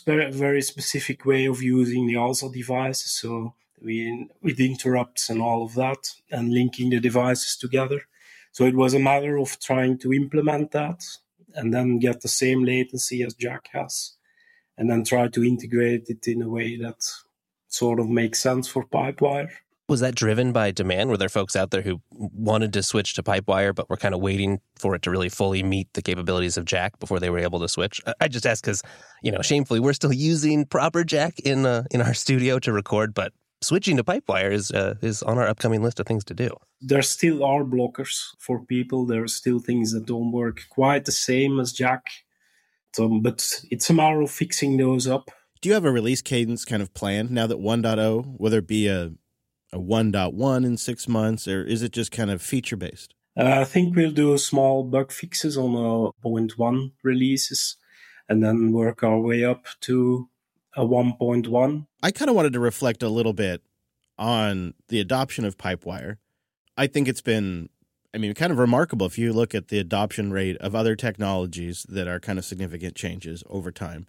very specific way of using the ALSA devices. So with interrupts and all of that and linking the devices together. So it was a matter of trying to implement that and then get the same latency as Jack has and then try to integrate it in a way that sort of makes sense for Pipewire. Was that driven by demand? Were there folks out there who wanted to switch to Pipewire but were kind of waiting for it to really fully meet the capabilities of Jack before they were able to switch? I just ask because, shamefully, we're still using proper Jack in our studio to record, but switching to Pipewire is on our upcoming list of things to do. There still are blockers for people. There are still things that don't work quite the same as Jack. But it's a matter of fixing those up. Do you have a release cadence kind of planned now that 1.0, whether it be a 1.1 in 6 months, or is it just kind of feature-based? I think we'll do small bug fixes on 0.1 releases and then work our way up to a 1.1. I kind of wanted to reflect a little bit on the adoption of Pipewire. I think it's been, kind of remarkable if you look at the adoption rate of other technologies that are kind of significant changes over time.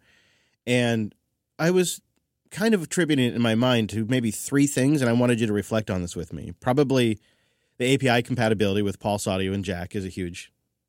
And I was kind of attributing it in my mind to maybe 3 things, and I wanted you to reflect on this with me. Probably the API compatibility with Pulse Audio and Jack is a huge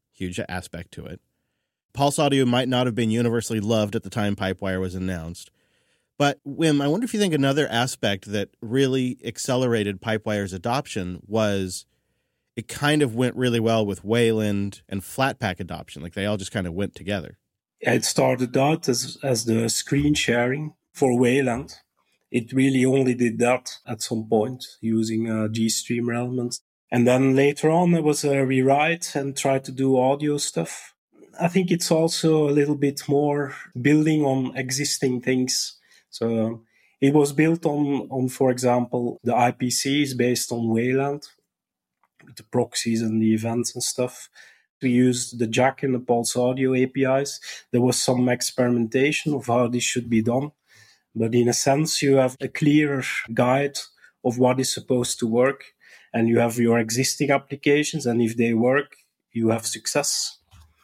aspect to it. Pulse Audio might not have been universally loved at the time Pipewire was announced. But, Wim, I wonder if you think another aspect that really accelerated Pipewire's adoption was it kind of went really well with Wayland and Flatpak adoption. Like, they all just kind of went together. It started out as the screen sharing for Wayland. It really only did that at some point using GStreamer elements. And then later on, there was a rewrite and tried to do audio stuff. I think it's also a little bit more building on existing things. So it was built on, for example, the IPC is based on Wayland, with the proxies and the events and stuff. We used the Jack and the Pulse Audio APIs. There was some experimentation of how this should be done. But in a sense, you have a clearer guide of what is supposed to work. And you have your existing applications. And if they work, you have success.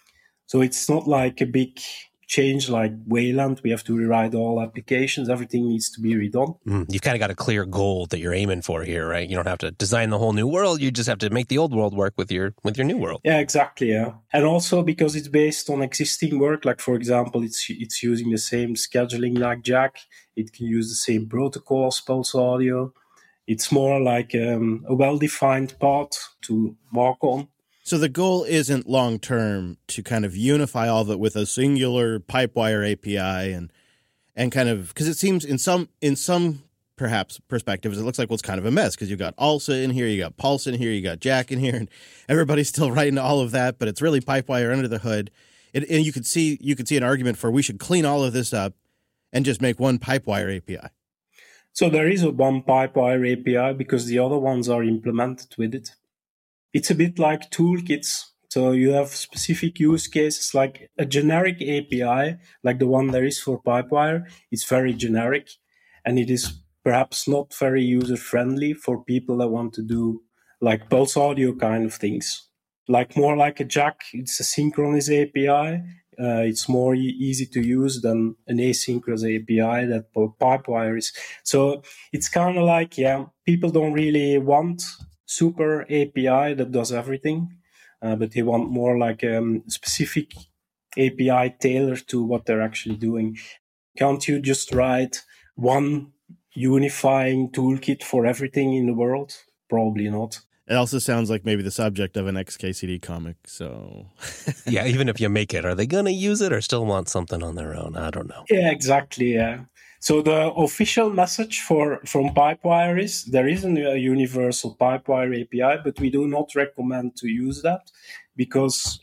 So it's not like a big change like Wayland. We have to rewrite all applications. Everything needs to be redone. You've kind of got a clear goal that you're aiming for here, right? You don't have to design the whole new world. You just have to make the old world work with your new world. Yeah, exactly. Yeah. And also because it's based on existing work, like for example, it's using the same scheduling like Jack. It can use the same protocol as Pulse Audio. It's more like a well-defined path to walk on. So the goal isn't long-term to kind of unify all of it with a singular Pipewire API and kind of, because it seems in some perhaps perspectives, it looks like, well, it's kind of a mess because you've got ALSA in here, you got Pulse in here, you got Jack in here, and everybody's still writing all of that, but it's really Pipewire under the hood. And you could see an argument for we should clean all of this up and just make one Pipewire API. So there is a one Pipewire API because the other ones are implemented with it. It's a bit like toolkits. So you have specific use cases like a generic API, like the one there is for Pipewire. It's very generic and it is perhaps not very user-friendly for people that want to do like Pulse Audio kind of things. Like more like a Jack, it's a synchronous API. It's more easy to use than an asynchronous API that Pipewire is. So it's kind of like, people don't really want super API that does everything, but they want more like a specific API tailored to what they're actually doing. Can't you just write one unifying toolkit for everything in the world? Probably not. It also sounds like maybe the subject of an XKCD comic, so... Yeah, even if you make it, are they going to use it or still want something on their own? I don't know. Yeah, exactly, yeah. So the official message from Pipewire is there isn't a universal Pipewire API, but we do not recommend to use that because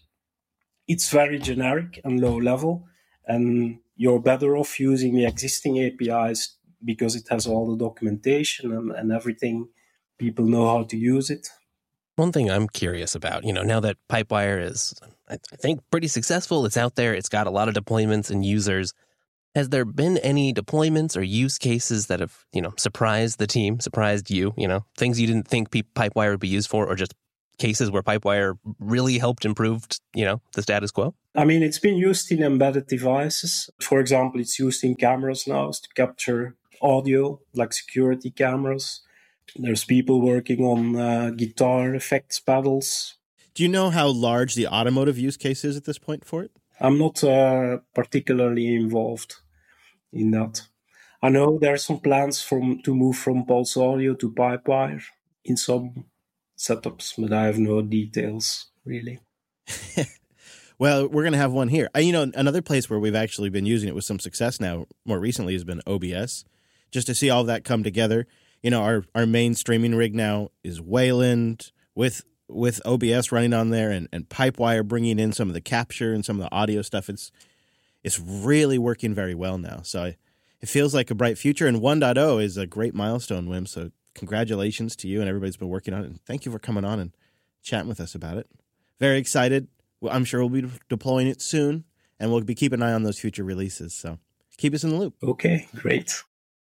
it's very generic and low level, and you're better off using the existing APIs because it has all the documentation and everything. People know how to use it. One thing I'm curious about, now that Pipewire is, I think, pretty successful, it's out there, it's got a lot of deployments and users. Has there been any deployments or use cases that have, surprised the team, surprised you, things you didn't think Pipewire would be used for, or just cases where Pipewire really helped improve, the status quo? I mean, it's been used in embedded devices. For example, it's used in cameras now to capture audio, like security cameras. There's people working on guitar effects pedals. Do you know how large the automotive use case is at this point for it? I'm not particularly involved in that. I know there are some plans to move from Pulse Audio to Pipewire in some setups, but I have no details, really. Well, we're going to have one here. Another place where we've actually been using it with some success now, more recently, has been OBS, just to see all that come together. Our main streaming rig now is Wayland with OBS running on there and Pipewire bringing in some of the capture and some of the audio stuff. It's really working very well now. So it feels like a bright future, and 1.0 is a great milestone, Wim. So congratulations to you and everybody's been working on it. And thank you for coming on and chatting with us about it. Very excited. Well, I'm sure we'll be deploying it soon, and we'll be keeping an eye on those future releases. So keep us in the loop. Okay, great.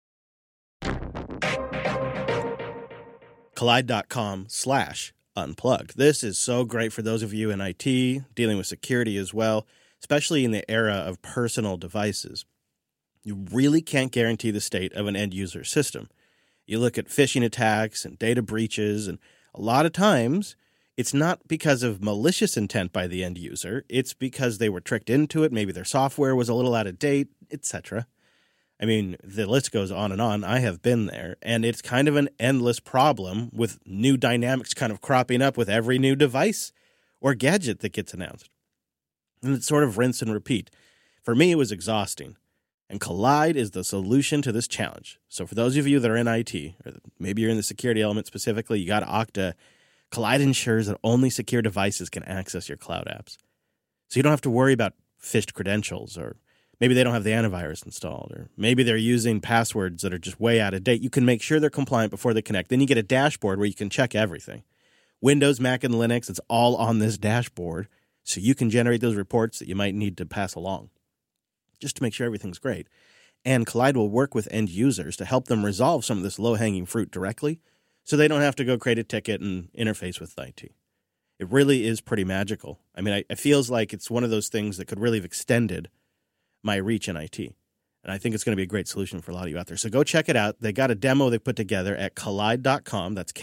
Kolide.com/unplugged. This is so great for those of you in IT dealing with security as well, especially in the era of personal devices. You really can't guarantee the state of an end user system. You look at phishing attacks and data breaches, and a lot of times it's not because of malicious intent by the end user. It's because they were tricked into it. Maybe their software was a little out of date, etc. I mean, the list goes on and on. I have been there, and it's kind of an endless problem with new dynamics kind of cropping up with every new device or gadget that gets announced. And it's sort of rinse and repeat. For me, it was exhausting. And Kolide is the solution to this challenge. So for those of you that are in IT, or maybe you're in the security element specifically, you got Okta, Kolide ensures that only secure devices can access your cloud apps. So you don't have to worry about phished credentials, or maybe they don't have the antivirus installed, or maybe they're using passwords that are just way out of date. You can make sure they're compliant before they connect. Then you get a dashboard where you can check everything. Windows, Mac, and Linux, it's all on this dashboard, so you can generate those reports that you might need to pass along, just to make sure everything's great. And Kolide will work with end users to help them resolve some of this low-hanging fruit directly, so they don't have to go create a ticket and interface with IT. It really is pretty magical. I mean, it feels like it's one of those things that could really have extended my reach in IT. And I think it's going to be a great solution for a lot of you out there. So go check it out. They got a demo they put together at Kolide.com. That's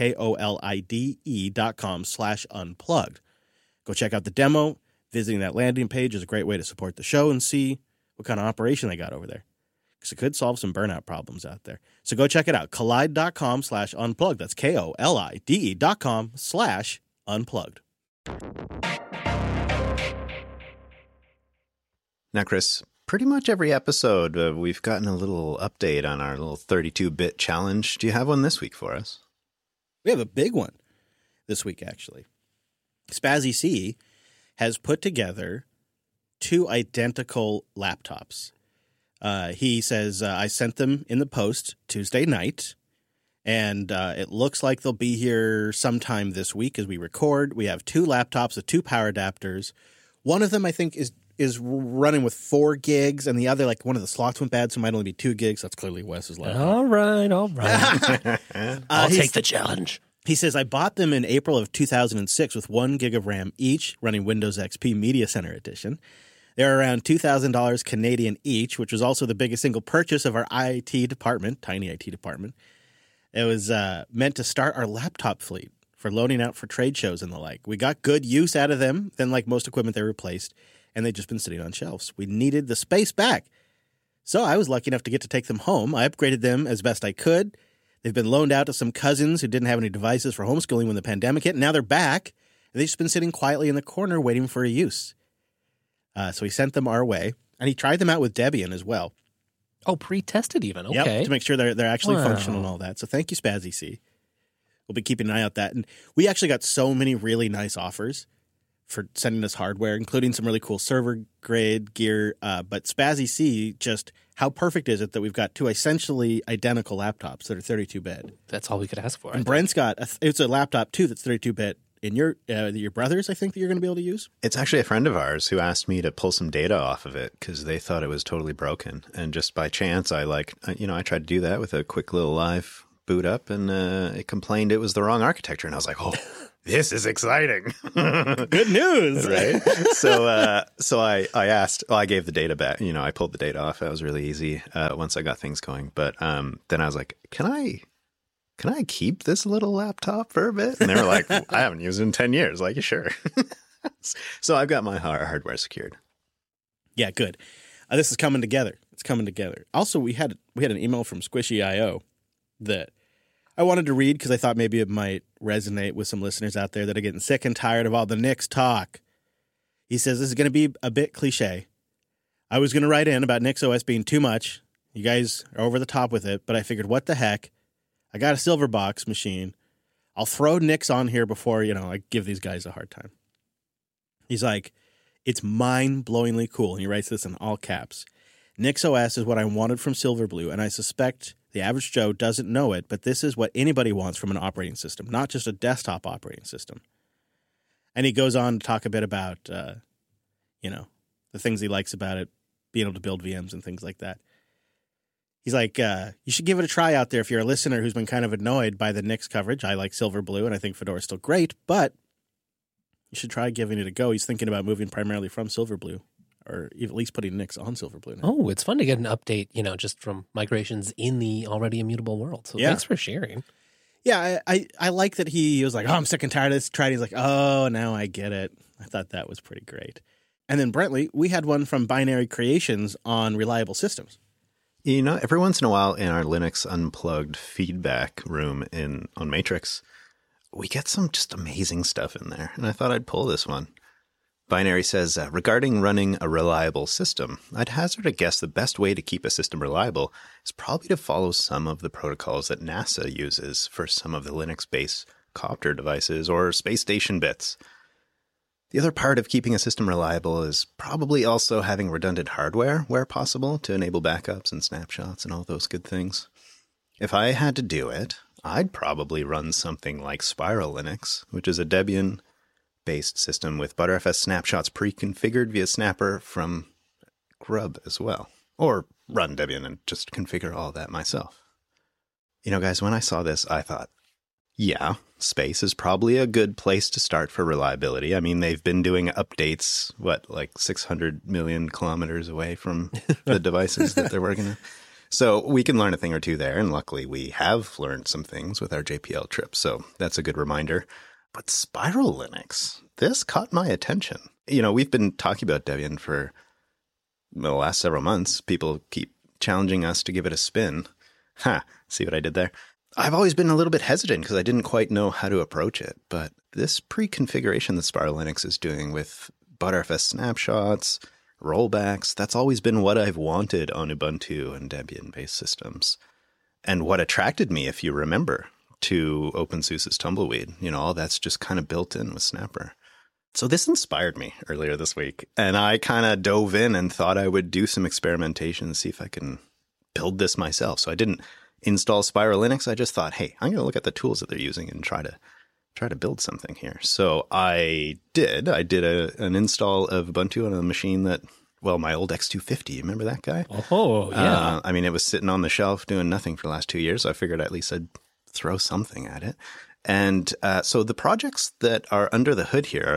KOLIDE.com/unplugged. Go check out the demo. Visiting that landing page is a great way to support the show and see what kind of operation they got over there, because it could solve some burnout problems out there. So go check it out. Kolide.com/unplugged. That's KOLIDE.com/unplugged. Now, Chris, pretty much every episode we've gotten a little update on our little 32-bit challenge. Do you have one this week for us? We have a big one this week, actually. Spazzy C has put together 2 identical laptops. He says, I sent them in the post Tuesday night, and it looks like they'll be here sometime this week as we record. We have 2 laptops with 2 power adapters. One of them, I think, is running with 4 gigs, and the other, like, one of the slots went bad, so it might only be 2 gigs. That's clearly Wes's laptop. All right. I'll take the challenge. He says, I bought them in April of 2006 with 1 gig of RAM each, running Windows XP Media Center Edition. They're around $2,000 Canadian each, which was also the biggest single purchase of our IT department, tiny IT department. It was meant to start our laptop fleet for loaning out for trade shows and the like. We got good use out of them. Then, like most equipment, they replaced, and they've just been sitting on shelves. We needed the space back. So I was lucky enough to get to take them home. I upgraded them as best I could. They've been loaned out to some cousins who didn't have any devices for homeschooling when the pandemic hit. And now they're back. They've just been sitting quietly in the corner waiting for a use. So he sent them our way, and he tried them out with Debian as well. Oh, pre-tested even. Okay. Yep, to make sure they're actually functional and all that. So thank you, Spazzy C. We'll be keeping an eye out that. And we actually got so many really nice offers for sending us hardware, including some really cool server-grade gear. But Spazzy C, just how perfect is it that we've got 2 essentially identical laptops that are 32-bit? That's all we could ask for. And Brent's got it's a laptop, too, that's 32-bit. In your brother's, I think, that you're going to be able to use? It's actually a friend of ours who asked me to pull some data off of it because they thought it was totally broken. And just by chance, I tried to do that with a quick little live boot up, and it complained it was the wrong architecture. And I was like, oh, this is exciting. Good news. Right? So I asked, I gave the data back. I pulled the data off. That was really easy once I got things going. But then I was like, can I keep this little laptop for a bit? And they were like, I haven't used it in 10 years. Like, sure. So I've got my hardware secured. Yeah, good. This is coming together. It's coming together. Also, we had an email from Squishy.io that I wanted to read because I thought maybe it might resonate with some listeners out there that are getting sick and tired of all the Nix talk. He says, this is going to be a bit cliche. I was going to write in about NixOS being too much. You guys are over the top with it, but I figured, what the heck? I got a Silverbox machine. I'll throw Nix on here before, I give these guys a hard time. He's like, it's mind-blowingly cool. And he writes this in all caps. NixOS is what I wanted from Silverblue, and I suspect the average Joe doesn't know it, but this is what anybody wants from an operating system, not just a desktop operating system. And he goes on to talk a bit about, the things he likes about it, being able to build VMs and things like that. He's like, you should give it a try out there if you're a listener who's been kind of annoyed by the Nix coverage. I like Silverblue, and I think Fedora is still great, but you should try giving it a go. He's thinking about moving primarily from Silverblue, or at least putting Nix on Silverblue now. Oh, it's fun to get an update, just from migrations in the already immutable world. So thanks for sharing. Yeah, I like that he was like, I'm sick and tired of this. He's like, oh, now I get it. I thought that was pretty great. And then Brentley, we had one from Binary Creations on reliable systems. Every once in a while in our Linux Unplugged feedback room on Matrix, we get some just amazing stuff in there. And I thought I'd pull this one. Binary says, regarding running a reliable system, I'd hazard a guess the best way to keep a system reliable is probably to follow some of the protocols that NASA uses for some of the Linux-based copter devices or space station bits. The other part of keeping a system reliable is probably also having redundant hardware where possible to enable backups and snapshots and all those good things. If I had to do it, I'd probably run something like Spiral Linux, which is a Debian-based system with Btrfs snapshots pre-configured via Snapper from Grub as well. Or run Debian and just configure all that myself. Guys, when I saw this, I thought, yeah, space is probably a good place to start for reliability. I mean, they've been doing updates, 600 million kilometers away from the devices that they're working on. So we can learn a thing or two there, and luckily we have learned some things with our JPL trip, so that's a good reminder. But Spiral Linux, this caught my attention. We've been talking about Debian for the last several months. People keep challenging us to give it a spin. See what I did there? I've always been a little bit hesitant because I didn't quite know how to approach it, but this pre-configuration that Spiral Linux is doing with Btrfs snapshots, rollbacks, that's always been what I've wanted on Ubuntu and Debian-based systems. And what attracted me, if you remember, to OpenSUSE's Tumbleweed, all that's just kind of built in with Snapper. So this inspired me earlier this week, and I kind of dove in and thought I would do some experimentation and see if I can build this myself. So I didn't install Spiral Linux. I just thought, hey, I'm going to look at the tools that they're using and try to build something here. So I did an install of Ubuntu on a machine that, my old X250, you remember that guy? Oh, yeah. It was sitting on the shelf doing nothing for the last 2 years. So I figured at least I'd throw something at it. And so the projects that are under the hood here are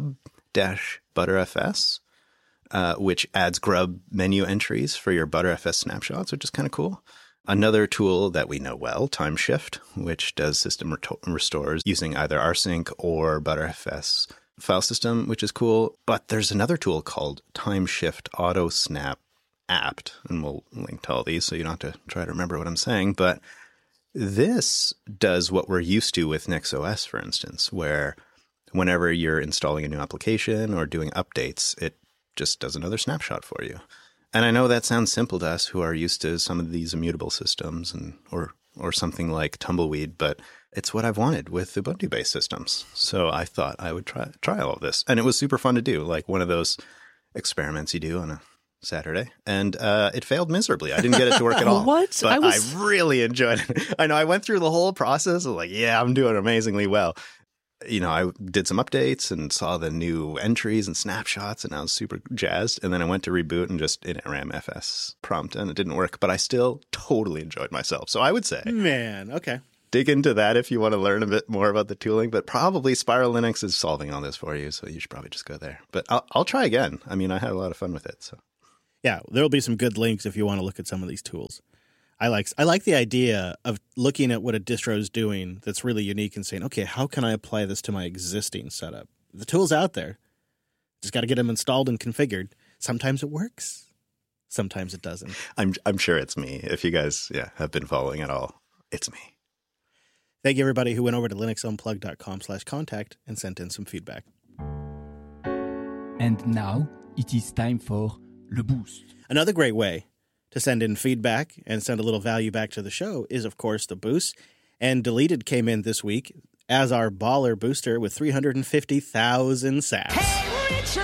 grub-btrfs, which adds grub menu entries for your Btrfs snapshots, which is kind of cool. Another tool that we know well, Timeshift, which does system restores using either rsync or Btrfs file system, which is cool. But there's another tool called Timeshift Auto Snap Apt, and we'll link to all these so you don't have to try to remember what I'm saying. But this does what we're used to with NixOS, for instance, where whenever you're installing a new application or doing updates, it just does another snapshot for you. And I know that sounds simple to us who are used to some of these immutable systems or something like Tumbleweed, but it's what I've wanted with Ubuntu-based systems. So I thought I would try all of this. And it was super fun to do, like one of those experiments you do on a Saturday. And it failed miserably. I didn't get it to work at all. What? But I really enjoyed it. I know I went through the whole process of I'm doing amazingly well. I did some updates and saw the new entries and snapshots, and I was super jazzed. And then I went to reboot and just it ran FS prompt, and it didn't work. But I still totally enjoyed myself. So I would say, man, okay, dig into that if you want to learn a bit more about the tooling. But probably Spiral Linux is solving all this for you, so you should probably just go there. But I'll try again. I mean, I had a lot of fun with it. So yeah, there'll be some good links if you want to look at some of these tools. I like the idea of looking at what a distro is doing that's really unique and saying, okay, how can I apply this to my existing setup? The tool's out there. Just got to get them installed and configured. Sometimes it works. Sometimes it doesn't. I'm sure it's me. If you guys have been following at all, it's me. Thank you, everybody who went over to linuxunplugged.com/contact and sent in some feedback. And now it is time for Le Boost. Another great way to send in feedback and send a little value back to the show is, of course, the Boost. And Deleted came in this week as our baller booster with 350,000 sats. Hey, Rich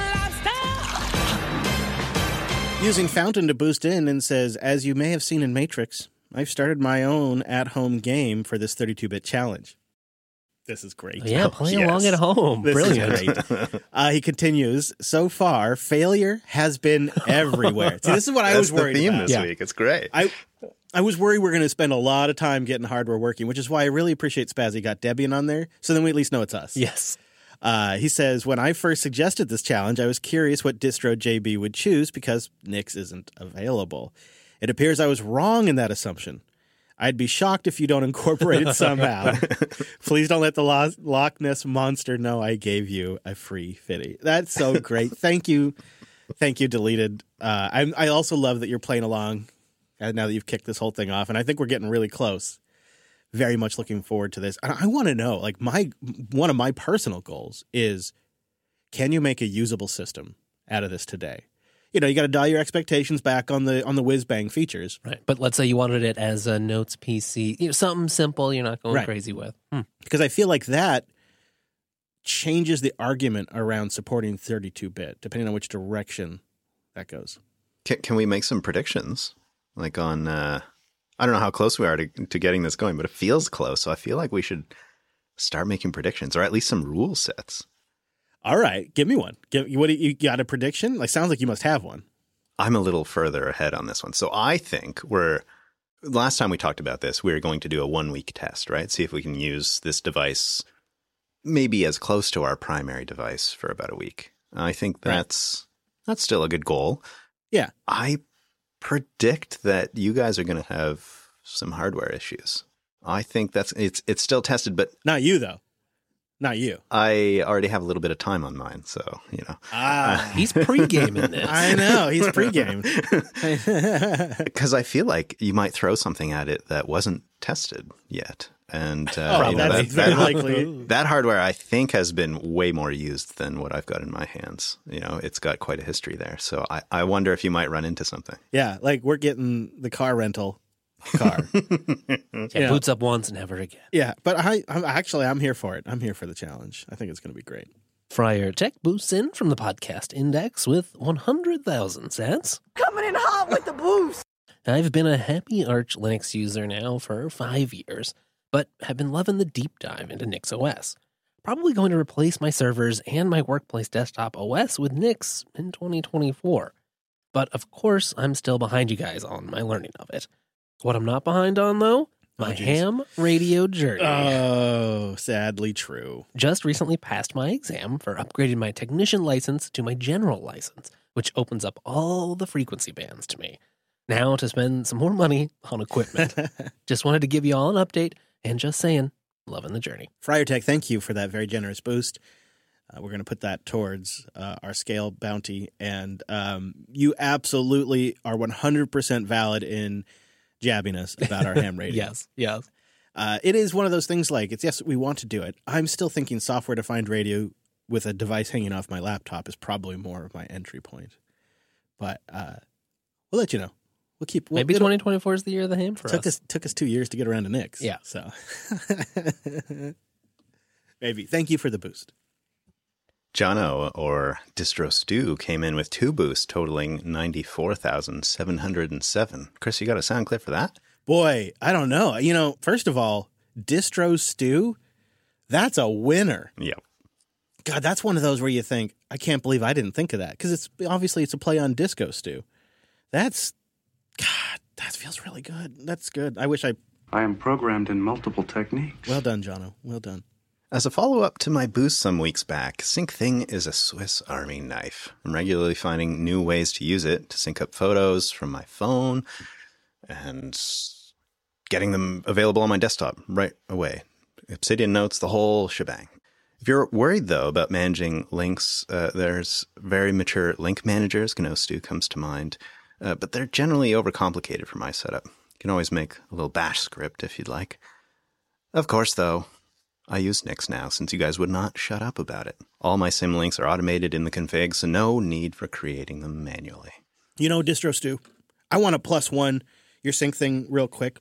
Lobster! Using Fountain to boost in and says, as you may have seen in Matrix, I've started my own at-home game for this 32-bit challenge. This is great. Yeah, play along at home. This Brilliant. is great. He continues, so far, failure has been everywhere. See, this is what I was worried the theme about. this week. It's great. I was worried we're going to spend a lot of time getting hardware working, which is why I really appreciate Spazzy got Debian on there, so then we at least know it's us. Yes. He says, when I first suggested this challenge, I was curious what distro JB would choose because Nix isn't available. It appears I was wrong in that assumption. I'd be shocked if you don't incorporate it somehow. Please don't let the Loch Ness Monster know I gave you a free fitty. That's so great. Thank you. Thank you, Deleted. I also love that you're playing along now that you've kicked this whole thing off, and I think we're getting really close. Very much looking forward to this. I want to know, like, one of my personal goals is, can you make a usable system out of this today? You know, you got to dial your expectations back on the whiz-bang features. Right. But let's say you wanted it as a Notes PC, something simple you're not going crazy with. Because I feel like that changes the argument around supporting 32-bit, depending on which direction that goes. Can we make some predictions? Like on, I don't know how close we are to getting this going, but it feels close. So I feel like we should start making predictions, or at least some rule sets. All right, give me one. What you got a prediction? Like, sounds like you must have one. I'm a little further ahead on this one. So I think last time we talked about this, we were going to do a 1-week test, right? See if we can use this device maybe as close to our primary device for about a week. I think that's still a good goal. Yeah. I predict that you guys are going to have some hardware issues. I think it's still tested, but not you though. Not you. I already have a little bit of time on mine, so He's pre-gaming this. I know he's pre-gamed because I feel like you might throw something at it that wasn't tested yet, and that's very likely. That hardware I think has been way more used than what I've got in my hands. You know, it's got quite a history there, so I wonder if you might run into something. Yeah, like we're getting the car rental car. Boots up once, never again. Yeah, but I'm here for it. I'm here for the challenge. I think it's going to be great. Friar Tech boosts in from the podcast index with 100,000 sats. Coming in hot with the boost. I've been a happy Arch Linux user now for 5 years, but have been loving the deep dive into Nix OS. Probably going to replace my servers and my workplace desktop OS with Nix in 2024. But of course, I'm still behind you guys on my learning of it. What I'm not behind on, though, my ham radio journey. Oh, sadly true. Just recently passed my exam for upgrading my technician license to my general license, which opens up all the frequency bands to me. Now to spend some more money on equipment. Just wanted to give you all an update, and just saying, loving the journey. Friar Tech, thank you for that very generous boost. We're going to put that towards our scale bounty, and you absolutely are 100% valid in jabbing us about our ham radio. Yes. It is one of those things like, yes, we want to do it. I'm still thinking software-defined radio with a device hanging off my laptop is probably more of my entry point. But we'll let you know. We'll keep. Maybe 2024 is the year of the ham for us. Took us 2 years to get around to Nix. Yeah. So maybe. Thank you for the boost. Jono, or Distro Stew, came in with 2 boosts totaling 94,707. Chris, you got a sound clip for that? Boy, I don't know. You know, first of all, Distro Stew, that's a winner. Yep. God, that's one of those where you think, I can't believe I didn't think of that. Because it's a play on Disco Stew. That feels really good. That's good. I wish I I am programmed in multiple techniques. Well done, Jono. Well done. As a follow-up to my boost some weeks back, SyncThing is a Swiss Army knife. I'm regularly finding new ways to use it to sync up photos from my phone and getting them available on my desktop right away. Obsidian Notes, the whole shebang. If you're worried, though, about managing links, there's very mature link managers. GNOStew comes to mind, but they're generally overcomplicated for my setup. You can always make a little bash script if you'd like. Of course, though, I use Nix now since you guys would not shut up about it. All my symlinks are automated in the config, so no need for creating them manually. You know, DistroStew, I want to +1 your SyncThing real quick.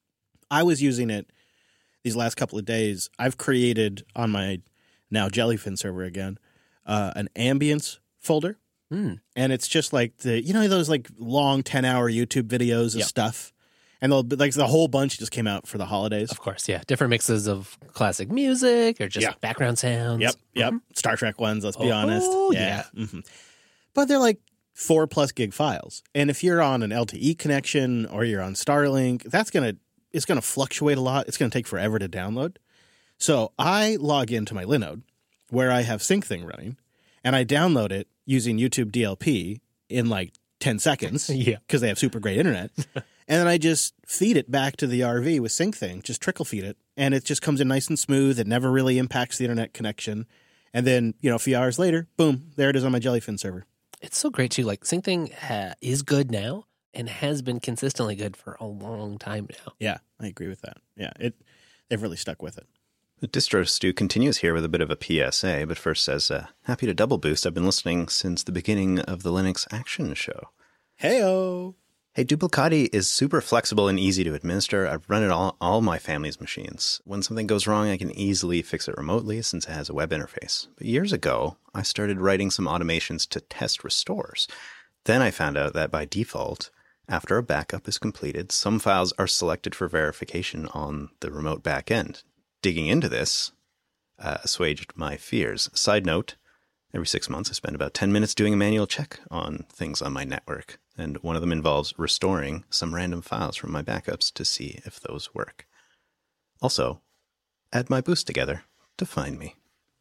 I was using it these last couple of days. I've created on my now Jellyfin server again an ambience folder. And it's just like those like long 10-hour YouTube videos of stuff. And they'll like the whole bunch just came out for the holidays. Of course, yeah. Different mixes of classic music or just background sounds. Yep. Star Trek ones, let's be honest. Yeah. But they're like 4+ gig files. And if you're on an LTE connection or you're on Starlink, it's gonna fluctuate a lot. It's gonna take forever to download. So I log into my Linode where I have SyncThing running, and I download it using YouTube DLP in like 10 seconds because they have super great internet. And then I just feed it back to the RV with SyncThing, just trickle feed it. And it just comes in nice and smooth. It never really impacts the internet connection. And then, a few hours later, boom, there it is on my Jellyfin server. It's so great, too. Like, SyncThing is good now and has been consistently good for a long time now. Yeah, I agree with that. Yeah, they've really stuck with it. The DistroStew continues here with a bit of a PSA, but first says, happy to double boost. I've been listening since the beginning of the Linux Action Show. Heyo! Hey, Duplicati is super flexible and easy to administer. I've run it on all my family's machines. When something goes wrong, I can easily fix it remotely since it has a web interface. But years ago, I started writing some automations to test restores. Then I found out that by default, after a backup is completed, some files are selected for verification on the remote backend. Digging into this assuaged my fears. Side note, every 6 months I spend about 10 minutes doing a manual check on things on my network. And one of them involves restoring some random files from my backups to see if those work. Also, add my boost together to find me.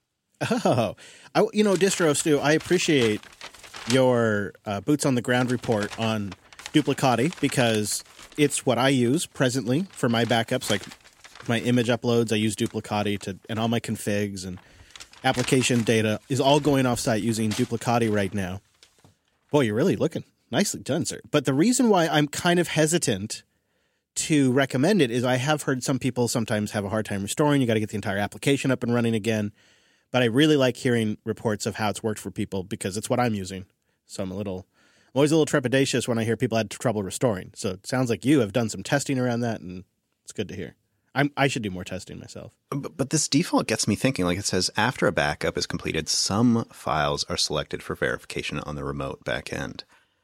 Oh, DistroStew, I appreciate your boots on the ground report on Duplicati because it's what I use presently for my backups. Like my image uploads, I use Duplicati and all my configs and application data is all going offsite using Duplicati right now. Boy, you're really looking. Nicely done, sir. But the reason why I'm kind of hesitant to recommend it is I have heard some people sometimes have a hard time restoring. You got to get the entire application up and running again. But I really like hearing reports of how it's worked for people because it's what I'm using. So I'm always a little trepidatious when I hear people had trouble restoring. So it sounds like you have done some testing around that, and it's good to hear. I should do more testing myself. But this default gets me thinking, like it says, after a backup is completed, some files are selected for verification on the remote backend.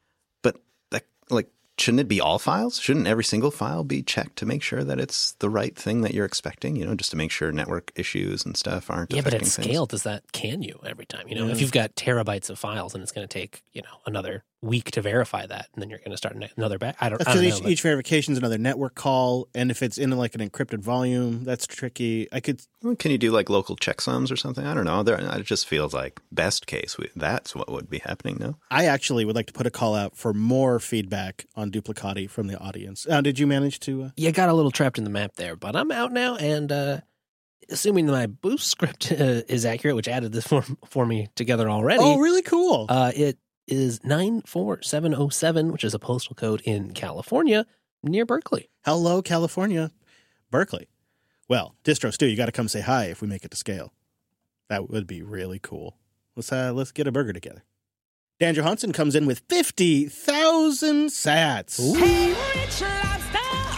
Like, shouldn't it be all files? Shouldn't every single file be checked to make sure that it's the right thing that you're expecting? Just to make sure network issues and stuff aren't affecting things. Yeah, but at scale, can you every time? If you've got terabytes of files and it's going to take, another week to verify that, and then you're going to start another back. I don't know. Each verification is another network call, and if it's in like an encrypted volume, that's tricky. Can you do like local checksums or something? I don't know. It just feels like best case. That's what would be happening, no? I actually would like to put a call out for more feedback on Duplicati from the audience. Did you manage to? You got a little trapped in the map there, but I'm out now, and assuming that my boost script is accurate, which added this for me together already. Oh, really cool. It is 94707, which is a postal code in California near Berkeley. Hello, California. Berkeley. Well, DistroStew, you got to come say hi if we make it to scale. That would be really cool. Let's get a burger together. Dan Johansson comes in with 50,000 sats. Ooh. Hey, Rich Lobster!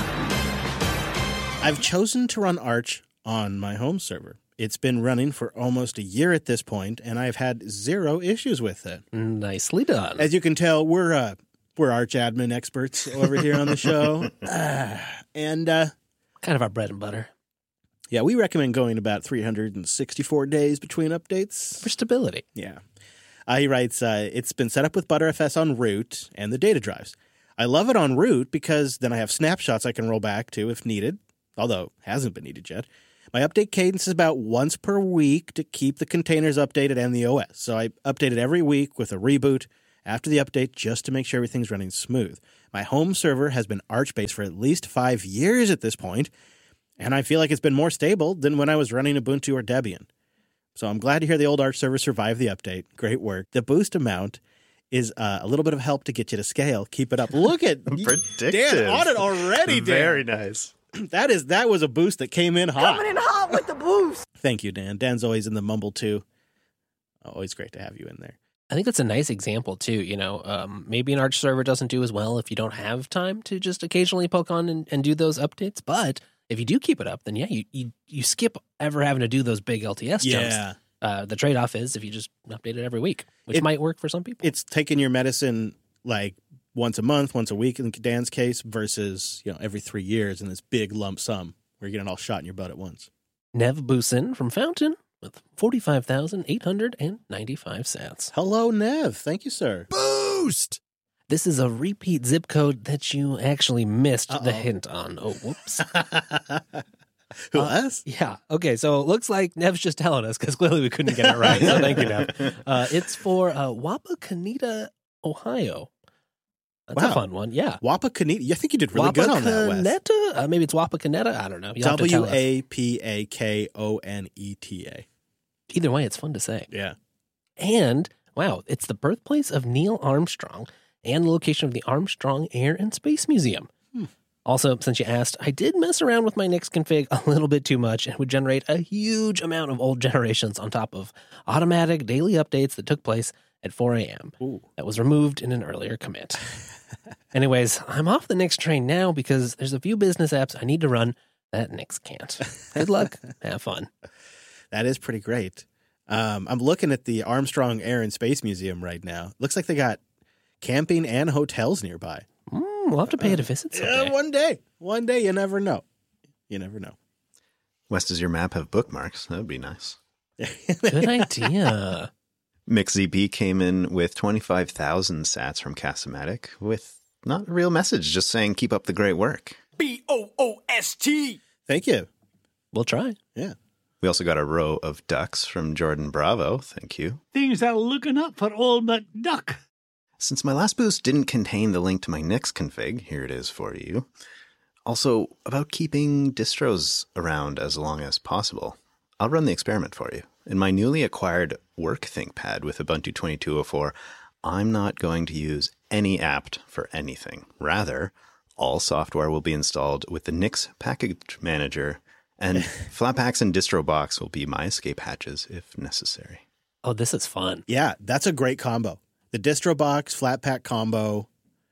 I've chosen to run Arch on my home server. It's been running for almost a year at this point, and I've had 0 issues with it. Nicely done. As you can tell, we're Arch admin experts over here on the show. And kind of our bread and butter. Yeah, we recommend going about 364 days between updates. For stability. Yeah. He writes, it's been set up with ButterFS on root and the data drives. I love it on root because then I have snapshots I can roll back to if needed, although it hasn't been needed yet. My update cadence is about once per week to keep the containers updated and the OS. So I update it every week with a reboot after the update just to make sure everything's running smooth. My home server has been Arch-based for at least 5 years at this point, and I feel like it's been more stable than when I was running Ubuntu or Debian. So I'm glad to hear the old Arch server survived the update. Great work. The boost amount is a little bit of help to get you to scale. Keep it up. Look at Predictive. Dan on it already, Dan. Very nice. That was a boost that came in hot. Coming in hot with the boost. Thank you, Dan. Dan's always in the mumble too. Always great to have you in there. I think that's a nice example too. Maybe an Arch server doesn't do as well if you don't have time to just occasionally poke on and do those updates. But if you do keep it up, then yeah, you skip ever having to do those big LTS jumps. The trade-off is if you just update it every week, which might work for some people. It's taking your medicine like once a month, once a week in Dan's case versus every 3 years in this big lump sum where you're getting all shot in your butt at once. Nev Busin from Fountain with 45,895 sats. Hello, Nev. Thank you, sir. Boost! This is a repeat zip code that you actually missed the hint on. Oh, whoops. Who, us? Yeah. Okay, so it looks like Nev's just telling us because clearly we couldn't get it right. So thank you, Nev. It's for Wapakoneta, Ohio. That's a fun one. Yeah. Wapakoneta. I think you did really good on that, Wes. Wapakoneta? Maybe it's Wapakoneta. I don't know. You'll have to tell us. Wapakoneta. Either way, it's fun to say. Yeah. And, wow, it's the birthplace of Neil Armstrong and the location of the Armstrong Air and Space Museum. Also, since you asked, I did mess around with my Nix config a little bit too much and would generate a huge amount of old generations on top of automatic daily updates that took place at 4 a.m. That was removed in an earlier commit. Anyways, I'm off the Nix train now because there's a few business apps I need to run that Nix can't. Good luck. Have fun. That is pretty great. I'm looking at the Armstrong Air and Space Museum right now. Looks like they got camping and hotels nearby. We'll have to pay it a visit someday. Yeah, one day. One day, you never know. You never know. Wes, does your map have bookmarks? That would be nice. Good idea. MixZP came in with 25,000 sats from Casamatic with not a real message, just saying keep up the great work. BOOST! Thank you. We'll try. Yeah. We also got a row of ducks from Jordan Bravo. Thank you. Things are looking up for old McDuck. Since my last boost didn't contain the link to my Nix config, here it is for you. Also, about keeping distros around as long as possible. I'll run the experiment for you. In my newly acquired work ThinkPad with Ubuntu 22.04, I'm not going to use any apt for anything. Rather, all software will be installed with the Nix package manager, and Flatpaks and DistroBox will be my escape hatches if necessary. Oh, this is fun. Yeah, that's a great combo. The DistroBox Flatpak combo.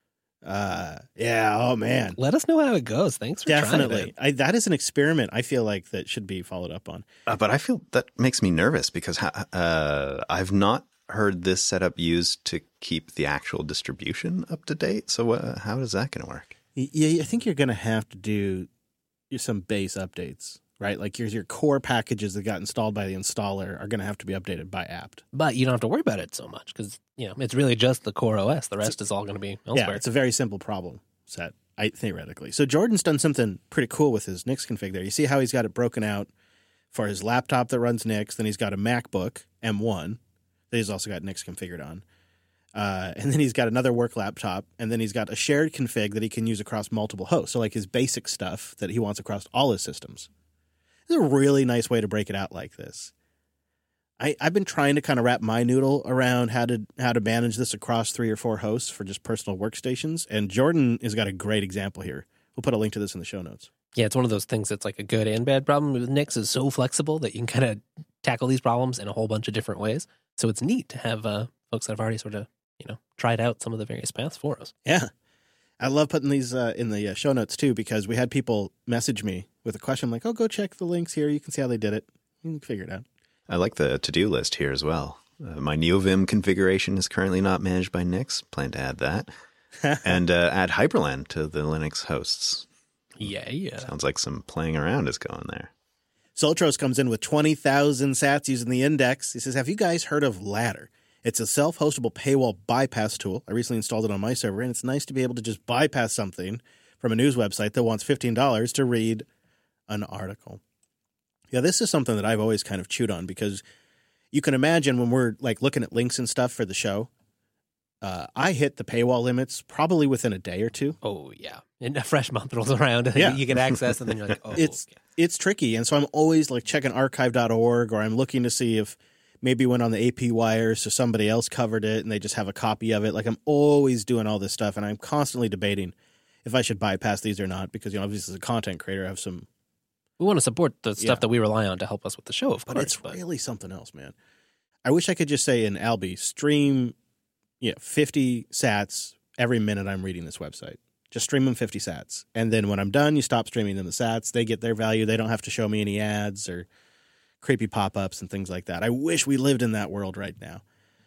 Oh man. Let us know how it goes. Thanks for Definitely. trying it. That is an experiment I feel like that should be followed up on. But I feel that makes me nervous because I've not heard this setup used to keep the actual distribution up to date. So how is that going to work? Yeah, I think you're going to have to do some base updates, right? Like your core packages that got installed by the installer are going to have to be updated by apt. But you don't have to worry about it so much because, it's really just the core OS. The rest is all going to be elsewhere. Yeah, it's a very simple problem set, theoretically. So Jordan's done something pretty cool with his Nix config there. You see how he's got it broken out for his laptop that runs Nix. Then he's got a MacBook M1 that he's also got Nix configured on. And then he's got another work laptop, and then he's got a shared config that he can use across multiple hosts. So like his basic stuff that he wants across all his systems. It's a really nice way to break it out like this. I've been trying to kind of wrap my noodle around how to manage this across 3 or 4 hosts for just personal workstations, and Jordan has got a great example here. We'll put a link to this in the show notes. Yeah, it's one of those things that's like a good and bad problem. With Nix is so flexible that you can kind of tackle these problems in a whole bunch of different ways. So it's neat to have folks that have already sort of, tried out some of the various paths for us. Yeah. I love putting these in the show notes, too, because we had people message me with a question. I'm like, go check the links here. You can see how they did it. You can figure it out. I like the to-do list here as well. My NeoVim configuration is currently not managed by Nix. Plan to add that. And add Hyperland to the Linux hosts. Yeah. Sounds like some playing around is going there. Soltros comes in with 20,000 sats using the index. He says, have you guys heard of Ladder? It's a self-hostable paywall bypass tool. I recently installed it on my server, and it's nice to be able to just bypass something from a news website that wants $15 to read an article. Yeah, this is something that I've always kind of chewed on because you can imagine when we're like looking at links and stuff for the show, I hit the paywall limits probably within a day or two. Oh, yeah. And a fresh month rolls around and you get access and then you're like, oh, It's tricky. And so I'm always like checking archive.org or I'm looking to see if maybe went on the AP wires so somebody else covered it and they just have a copy of it. Like I'm always doing all this stuff and I'm constantly debating if I should bypass these or not because, obviously as a content creator, I have some... We want to support the stuff that we rely on to help us with the show, of course. But it's really something else, man. I wish I could just say in Albi, stream 50 sats every minute I'm reading this website. Just stream them 50 sats. And then when I'm done, you stop streaming them the sats. They get their value. They don't have to show me any ads or creepy pop-ups and things like that. I wish we lived in that world right now.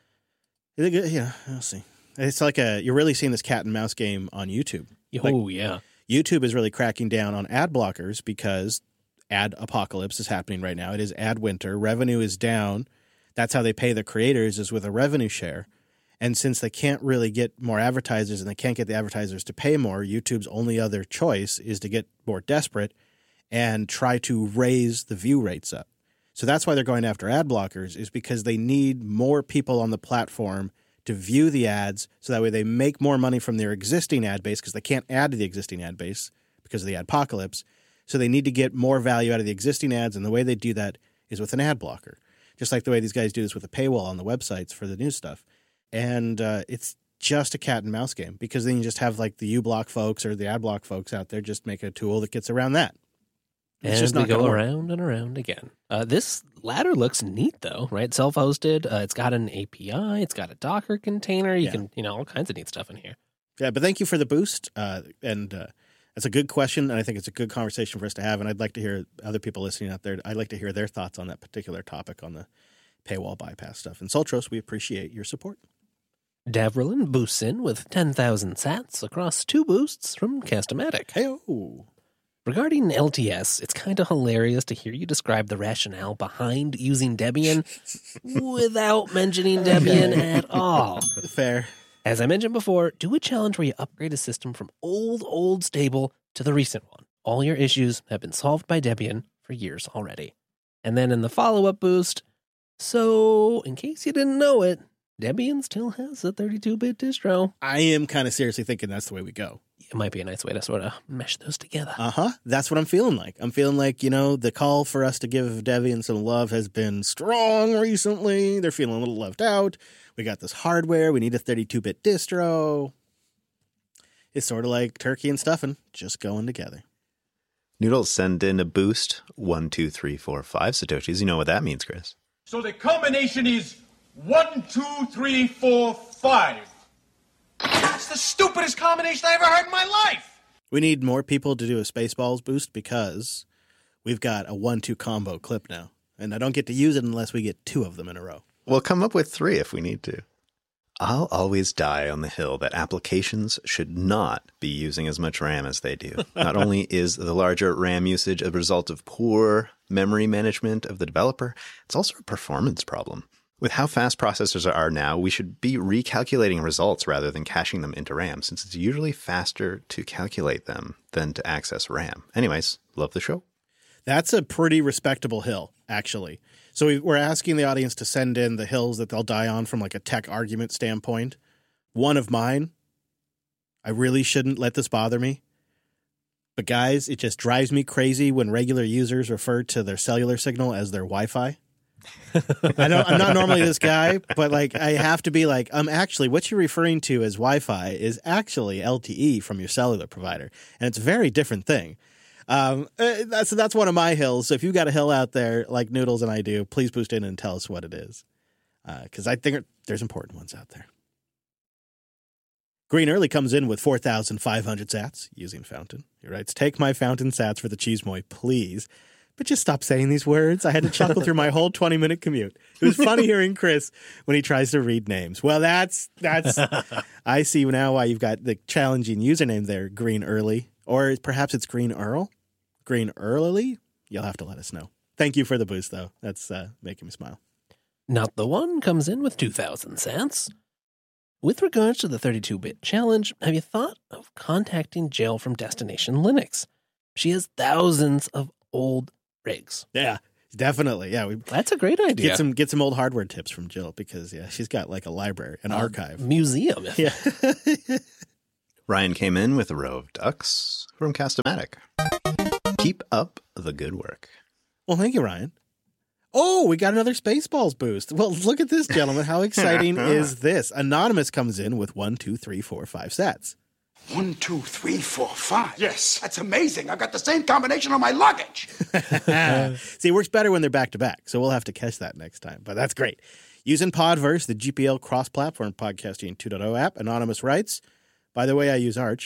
Yeah, I'll see. It's like you're really seeing this cat and mouse game on YouTube. Oh, yeah. YouTube is really cracking down on ad blockers because ad apocalypse is happening right now. It is ad winter. Revenue is down. That's how they pay the creators is with a revenue share. And since they can't really get more advertisers and they can't get the advertisers to pay more, YouTube's only other choice is to get more desperate and try to raise the view rates up. So that's why they're going after ad blockers is because they need more people on the platform to view the ads so that way they make more money from their existing ad base because they can't add to the existing ad base because of the adpocalypse. So they need to get more value out of the existing ads, and the way they do that is with an ad blocker, just like the way these guys do this with a paywall on the websites for the news stuff. And it's just a cat and mouse game because then you just have like the uBlock folks or the ad block folks out there just make a tool that gets around that. It's just not go around and around again. This ladder looks neat, though, right? Self-hosted. It's got an API. It's got a Docker container. You can, all kinds of neat stuff in here. Yeah, but thank you for the boost. And that's a good question, and I think it's a good conversation for us to have. And I'd like to hear other people listening out there. I'd like to hear their thoughts on that particular topic on the paywall bypass stuff. And Soltros, we appreciate your support. Davrilin boosts in with 10,000 sats across 2 boosts from Castomatic. Hey-oh. Regarding LTS, it's kind of hilarious to hear you describe the rationale behind using Debian without mentioning Debian at all. Fair. As I mentioned before, do a challenge where you upgrade a system from old stable to the recent one. All your issues have been solved by Debian for years already. And then in the follow-up boost, so in case you didn't know it, Debian still has a 32-bit distro. I am kind of seriously thinking that's the way we go. It might be a nice way to sort of mesh those together. That's what I'm feeling like. I'm feeling like, the call for us to give Debian some love has been strong recently. They're feeling a little left out. We got this hardware. We need a 32-bit distro. It's sort of like turkey and stuffing just going together. Noodles send in a boost. 1, 2, 3, 4, 5 Satoshis. You know what that means, Chris. So the combination is 1, 2, 3, 4, 5. That's the stupidest combination I ever heard in my life. We need more people to do a Spaceballs boost because we've got a 1-2 combo clip now. And I don't get to use it unless we get 2 of them in a row. We'll come up with 3 if we need to. I'll always die on the hill that applications should not be using as much RAM as they do. Not only is the larger RAM usage a result of poor memory management of the developer, it's also a performance problem. With how fast processors are now, we should be recalculating results rather than caching them into RAM, since it's usually faster to calculate them than to access RAM. Anyways, love the show. That's a pretty respectable hill, actually. So we're asking the audience to send in the hills that they'll die on from like a tech argument standpoint. One of mine, I really shouldn't let this bother me. But guys, it just drives me crazy when regular users refer to their cellular signal as their Wi-Fi. I'm not normally this guy, but like I have to be like, actually what you're referring to as Wi-Fi is actually LTE from your cellular provider. And it's a very different thing. That's one of my hills. So if you've got a hill out there like Noodles and I do, please boost in and tell us what it is. Because I think there's important ones out there. Green Early comes in with 4,500 sats using Fountain. He writes, take my Fountain sats for the Cheese Moy, please. But just stop saying these words. I had to chuckle through my whole 20-minute commute. It was funny hearing Chris when he tries to read names. Well, that's I see now why you've got the challenging username there, Green Early. Or perhaps it's Green Earl? Green Early? You'll have to let us know. Thank you for the boost, though. That's making me smile. Not the One comes in with 2,000 cents. With regards to the 32-bit challenge, have you thought of contacting Jill from Destination Linux? She has thousands of old rigs. Yeah, definitely. Yeah, That's a great idea. get some old hardware tips from Jill because she's got like a library, an archive, museum. Yeah. Ryan came in with a row of ducks from Cast-O-Matic. Keep up the good work. Well, thank you, Ryan. Oh, we got another Spaceballs boost. Well, look at this, gentlemen. How exciting is this? Anonymous comes in with 1, 2, 3, 4, 5 sats. 1, 2, 3, 4, 5. Yes. That's amazing. I've got the same combination on my luggage. See, it works better when they're back to back, so we'll have to catch that next time. But that's great. Using Podverse, the GPL cross-platform podcasting 2.0 app, Anonymous writes, by the way, I use Arch.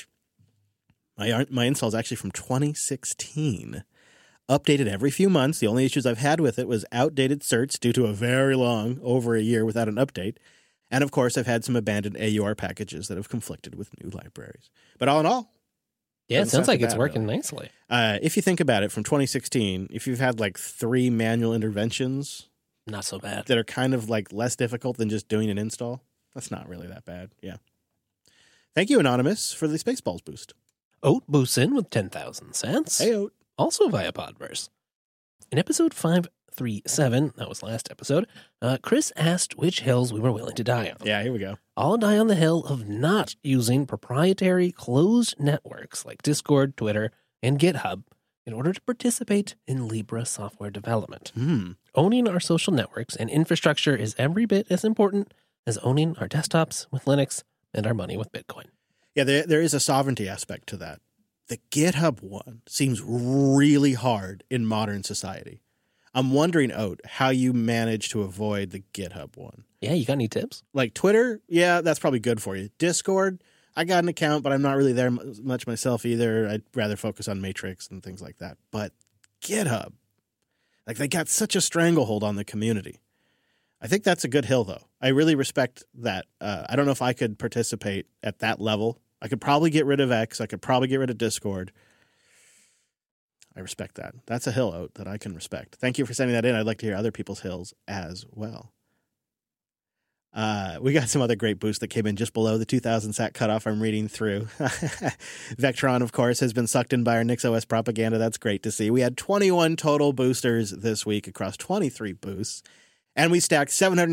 My install is actually from 2016. Updated every few months. The only issues I've had with it was outdated certs due to a very long, over a year without an update. And of course, I've had some abandoned AUR packages that have conflicted with new libraries. But all in all, yeah, it sounds like it's working nicely. If you think about it, from 2016, if you've had like 3 manual interventions, not so bad, that are kind of like less difficult than just doing an install, that's not really that bad. Yeah. Thank you, Anonymous, for the Spaceballs boost. Oat boosts in with 10,000 cents. Hey, Oat. Also via Podverse. In episode 537, that was last episode, Chris asked which hills we were willing to die on. Yeah, here we go. I'll die on the hill of not using proprietary closed networks like Discord, Twitter, and GitHub in order to participate in Libra software development. Owning our social networks and infrastructure is every bit as important as owning our desktops with Linux and our money with Bitcoin. Yeah, there is a sovereignty aspect to that. The GitHub one seems really hard in modern society. I'm wondering, Oat, how you manage to avoid the GitHub one. Yeah, you got any tips? Like Twitter, yeah, that's probably good for you. Discord, I got an account, but I'm not really there much myself either. I'd rather focus on Matrix and things like that. But GitHub, like they got such a stranglehold on the community. I think that's a good hill, though. I really respect that. I don't know if I could participate at that level. I could probably get rid of X. I could probably get rid of Discord. I respect that. That's a hill, Oat, that I can respect. Thank you for sending that in. I'd like to hear other people's hills as well. We got some other great boosts that came in just below the 2,000 sat cutoff I'm reading through. Vectron, of course, has been sucked in by our NixOS propaganda. That's great to see. We had 21 total boosters this week across 23 boosts. And we stacked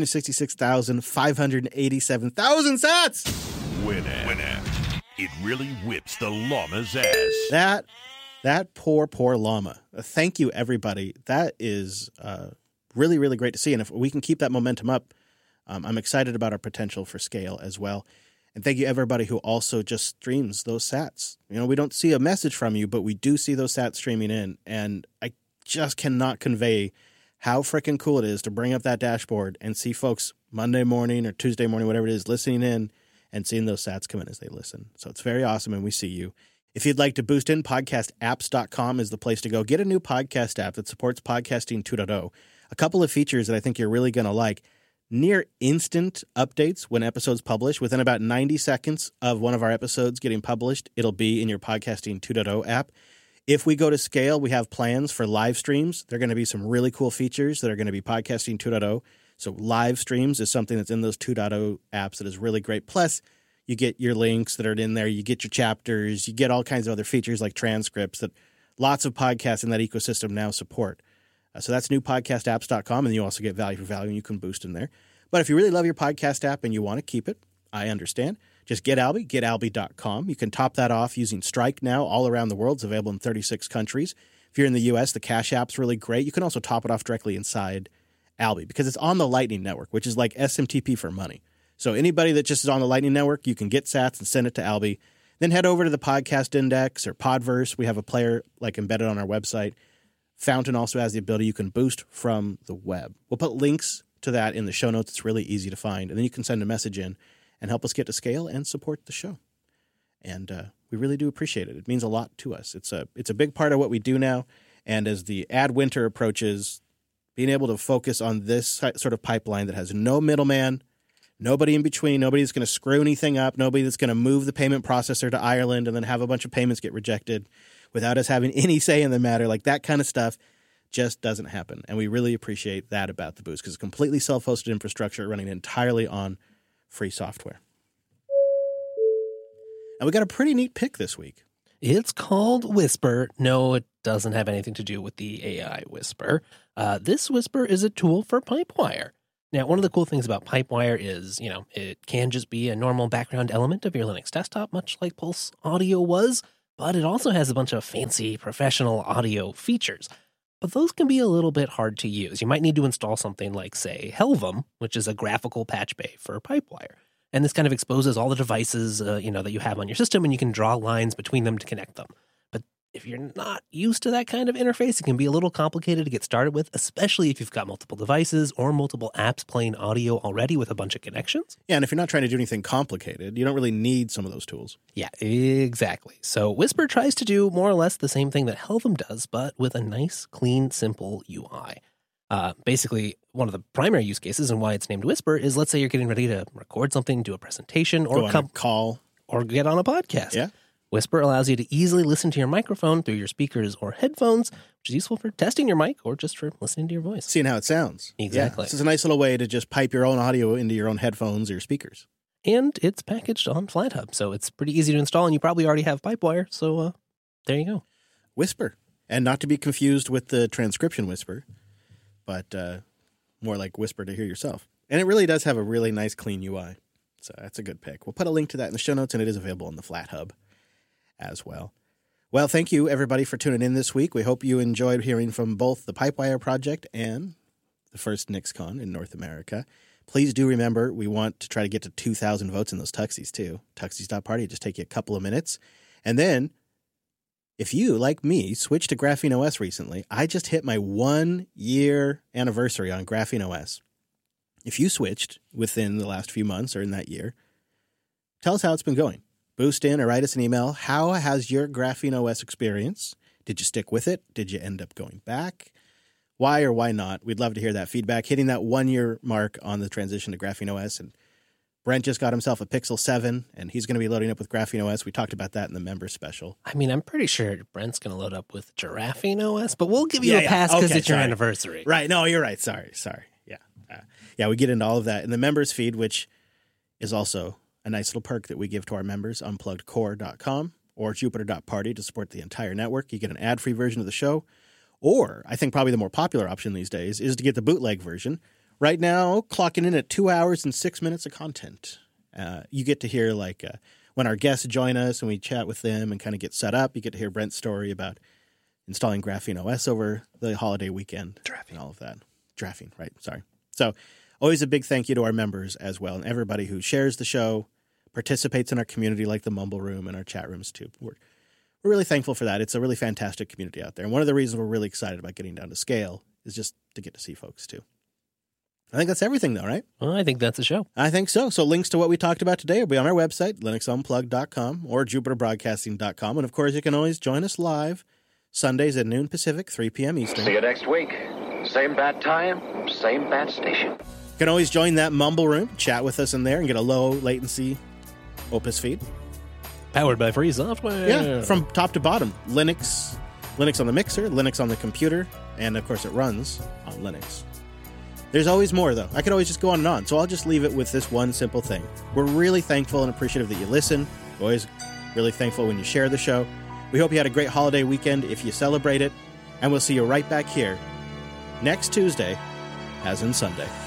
766,587,000 sats. Winner. It really whips the llama's ass. That poor llama. Thank you, everybody. That is really, really great to see. And if we can keep that momentum up, I'm excited about our potential for scale as well. And thank you, everybody who also just streams those sats. You know, we don't see a message from you, but we do see those sats streaming in. And I just cannot convey how freaking cool it is to bring up that dashboard and see folks Monday morning or Tuesday morning, whatever it is, listening in and seeing those sats come in as they listen. So it's very awesome, and we see you. If you'd like to boost in, podcastapps.com is the place to go. Get a new podcast app that supports podcasting 2.0. A couple of features that I think you're really going to like. Near instant updates when episodes publish. Within about 90 seconds of one of our episodes getting published, it'll be in your podcasting 2.0 app. If we go to scale, we have plans for live streams. There are going to be some really cool features that are going to be podcasting 2.0. So live streams is something that's in those 2.0 apps that is really great. Plus, you get your links that are in there. You get your chapters. You get all kinds of other features like transcripts that lots of podcasts in that ecosystem now support. So that's newpodcastapps.com, and you also get value for value, and you can boost in there. But if you really love your podcast app and you want to keep it, I understand. Just get Alby, getalby.com. You can top that off using Strike now all around the world. It's available in 36 countries. If you're in the U.S., the Cash App's really great. You can also top it off directly inside Alby because it's on the Lightning Network, which is like SMTP for money. So anybody that just is on the Lightning Network, you can get sats and send it to Alby. Then head over to the Podcast Index or Podverse. We have a player like embedded on our website. Fountain also has the ability you can boost from the web. We'll put links to that in the show notes. It's really easy to find. And then you can send a message in and help us get to scale and support the show. And we really do appreciate it. It means a lot to us. It's a big part of what we do now. And as the ad winter approaches, being able to focus on this sort of pipeline that has no middleman, nobody in between, nobody that's going to screw anything up, nobody that's going to move the payment processor to Ireland and then have a bunch of payments get rejected without us having any say in the matter, like that kind of stuff just doesn't happen. And we really appreciate that about the Boost because it's completely self-hosted infrastructure running entirely on free software. And we got a pretty neat pick this week. It's called Whisper. No, it doesn't have anything to do with the AI Whisper. This Whisper is a tool for Pipewire. Now, one of the cool things about Pipewire is, it can just be a normal background element of your Linux desktop, much like Pulse Audio was, but it also has a bunch of fancy professional audio features. But those can be a little bit hard to use. You might need to install something like, say, Helvum, which is a graphical patch bay for Pipewire. And this kind of exposes all the devices, that you have on your system, and you can draw lines between them to connect them. But if you're not used to that kind of interface, it can be a little complicated to get started with, especially if you've got multiple devices or multiple apps playing audio already with a bunch of connections. Yeah, and if you're not trying to do anything complicated, you don't really need some of those tools. Yeah, exactly. So Whisper tries to do more or less the same thing that Helvum does, but with a nice, clean, simple UI. Basically, one of the primary use cases and why it's named Whisper is, let's say you're getting ready to record something, do a presentation, or go on a call, or get on a podcast. Yeah. Whisper allows you to easily listen to your microphone through your speakers or headphones, which is useful for testing your mic or just for listening to your voice. Seeing how it sounds. Exactly. Yeah, this is a nice little way to just pipe your own audio into your own headphones or your speakers. And it's packaged on FlatHub, so it's pretty easy to install, and you probably already have Pipewire, so there you go. Whisper. And not to be confused with the transcription Whisper, but more like Whisper to hear yourself. And it really does have a really nice, clean UI. So that's a good pick. We'll put a link to that in the show notes, and it is available on the FlatHub as well. Well, thank you, everybody, for tuning in this week. We hope you enjoyed hearing from both the Pipewire project and the first NixCon in North America. Please do remember, we want to try to get to 2,000 votes in those Tuxies, too. Tuxies.party. Just take you a couple of minutes. And then, if you, like me, switched to Graphene OS recently, I just hit my 1-year anniversary on Graphene OS. If you switched within the last few months or in that year, tell us how it's been going. Boost in or write us an email. How has your Graphene OS experience? Did you stick with it? Did you end up going back? Why or why not? We'd love to hear that feedback. Hitting that 1-year mark on the transition to Graphene OS, and Brent just got himself a Pixel 7, and he's going to be loading up with Graphene OS. We talked about that in the member special. I mean, I'm pretty sure Brent's going to load up with Giraffene OS, but we'll give you a pass because it's your anniversary. Right. No, you're right. Sorry. Yeah. We get into all of that in the members feed, which is also a nice little perk that we give to our members, unpluggedcore.com or jupiter.party to support the entire network. You get an ad-free version of the show, or I think probably the more popular option these days is to get the bootleg version. Right now, clocking in at 2 hours and 6 minutes of content. You get to hear when our guests join us and we chat with them and kind of get set up. You get to hear Brent's story about installing Graphene OS over the holiday weekend. And all of that. Graphene, right. Sorry. So always a big thank you to our members as well and everybody who shares the show, participates in our community like the Mumble Room and our chat rooms too. We're really thankful for that. It's a really fantastic community out there. And one of the reasons we're really excited about getting down to scale is just to get to see folks too. I think that's everything, though, right? Well, I think that's a show. I think so. So links to what we talked about today will be on our website, linuxunplugged.com or jupiterbroadcasting.com. And, of course, you can always join us live Sundays at noon Pacific, 3 p.m. Eastern. See you next week. Same bat time, same bat station. You can always join that Mumble Room, chat with us in there, and get a low-latency Opus feed. Powered by free software. Yeah, from top to bottom. Linux on the mixer, Linux on the computer, and, of course, it runs on Linux. There's always more, though. I could always just go on and on, so I'll just leave it with this one simple thing. We're really thankful and appreciative that you listen. We're always really thankful when you share the show. We hope you had a great holiday weekend if you celebrate it, and we'll see you right back here next Tuesday, as in Sunday.